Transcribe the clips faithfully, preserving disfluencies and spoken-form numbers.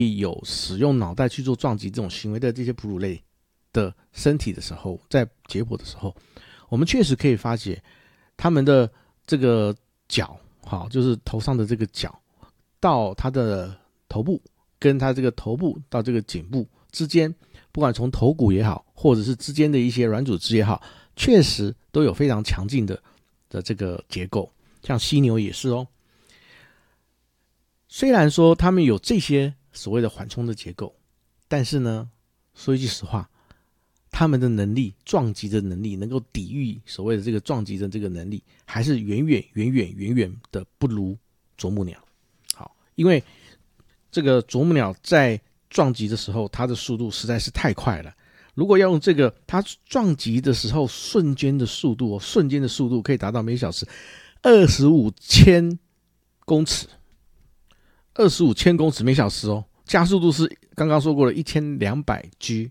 有使用脑袋去做撞击这种行为的这些哺乳类的身体的时候，在解剖的时候，我们确实可以发觉他们的这个角，好，就是头上的这个角到他的头部，跟他这个头部到这个颈部之间，不管从头骨也好，或者是之间的一些软组织也好，确实都有非常强劲的的这个结构，像犀牛也是哦。虽然说他们有这些所谓的缓冲的结构，但是呢，说一句实话，他们的能力，撞击的能力，能够抵御所谓的这个撞击的这个能力，还是远远远远远远的不如啄木鸟。好，因为这个啄木鸟在撞击的时候，它的速度实在是太快了。如果要用这个它撞击的时候瞬间的速度，瞬间的速度可以达到每小时二十五千公尺。二十五千公尺每小时哦，加速度是刚刚说过的一千两百 G。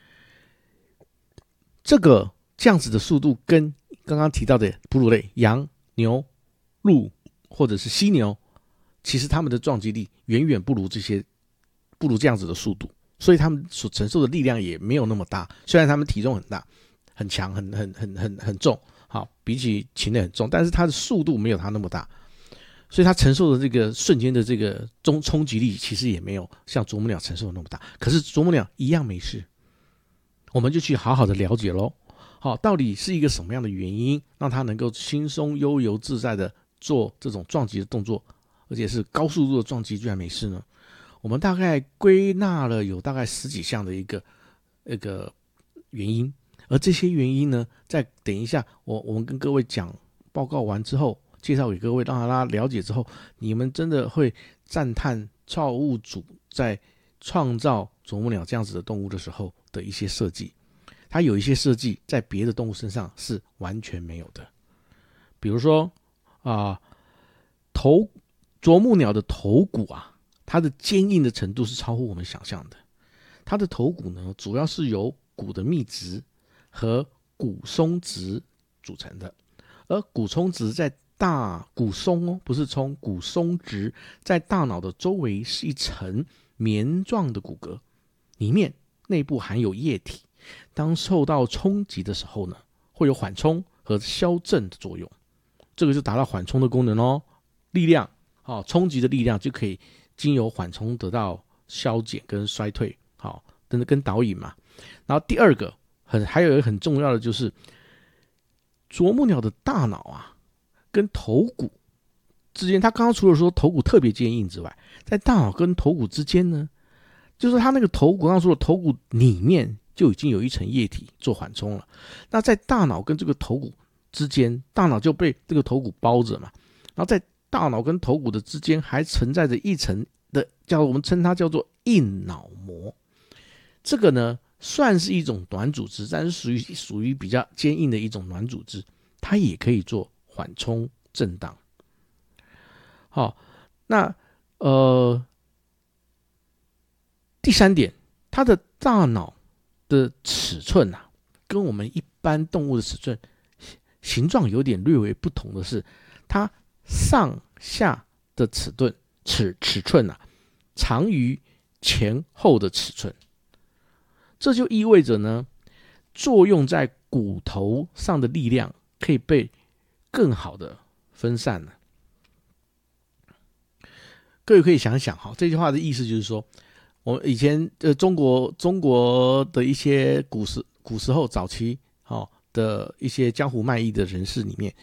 这个这样子的速度跟刚刚提到的哺乳类羊、牛、鹿或者是犀牛，其实他们的撞击力远远不如这些不如这样子的速度，所以他们所承受的力量也没有那么大。虽然他们体重很大、很强、很很很很很重，好，比起禽类很重，但是它的速度没有它那么大。所以它承受的这个瞬间的这个冲击力，其实也没有像啄木鸟承受的那么大。可是啄木鸟一样没事，我们就去好好的了解咯。好，到底是一个什么样的原因，让它能够轻松悠游自在的做这种撞击的动作，而且是高速度的撞击，居然没事呢？我们大概归纳了有大概十几项的一个一个原因，而这些原因呢，在等一下我我们跟各位讲报告完之后，介绍给各位，让大家了解之后，你们真的会赞叹造物主在创造啄木鸟这样子的动物的时候的一些设计。它有一些设计在别的动物身上是完全没有的，比如说啊、呃，头啄木鸟的头骨啊，它的坚硬的程度是超乎我们想象的。它的头骨呢，主要是由骨的密质和骨松质组成的，而骨松质在大骨松哦，不是葱，骨松质在大脑的周围是一层棉状的骨骼，里面内部含有液体，当受到冲击的时候呢，会有缓冲和消震的作用，这个就达到缓冲的功能哦，力量好、哦，冲击的力量就可以经由缓冲得到消减跟衰退，好、哦，跟导引嘛。然后第二个很还有一个很重要的就是啄木鸟的大脑啊。跟头骨之间，他刚刚除了说头骨特别坚硬之外，在大脑跟头骨之间呢，就是他那个头骨，刚刚说的头骨里面就已经有一层液体做缓冲了。那在大脑跟这个头骨之间，大脑就被这个头骨包着嘛，然后在大脑跟头骨的之间还存在着一层的，叫我们称它叫做硬脑膜。这个呢，算是一种软组织，但是属于属于比较坚硬的一种软组织，它也可以做缓冲震荡。好，那呃，第三点，它的大脑的尺寸啊，跟我们一般动物的尺寸形状有点略微不同的是，它上下的尺寸尺尺寸啊，长于前后的尺寸。这就意味着呢，作用在骨头上的力量可以被更好的分散了。各位可以想想哈，这句话的意思就是说，我们以前呃中国中国的一些古时古时候早期哦的一些江湖卖艺的人士里面，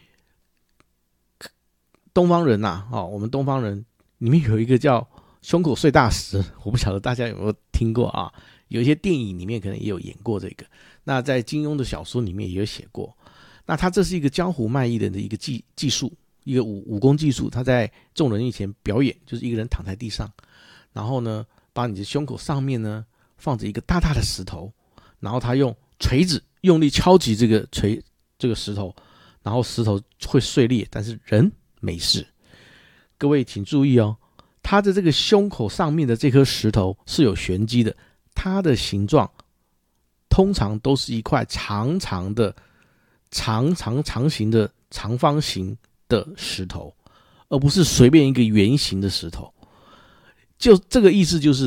东方人呐、啊，哦，我们东方人里面有一个叫胸口碎大石，我不晓得大家有没有听过啊？有一些电影里面可能也有演过这个，那在金庸的小说里面也有写过。那他这是一个江湖卖艺人的一个技技术，一个武武功技术。他在众人面前表演，就是一个人躺在地上，然后呢，把你的胸口上面呢放着一个大大的石头，然后他用锤子用力敲击这个锤这个石头，然后石头会碎裂，但是人没事。各位请注意哦，他的这个胸口上面的这颗石头是有玄机的，它的形状通常都是一块长长的、长长长形的长方形的石头，而不是随便一个圆形的石头。就这个意思就是，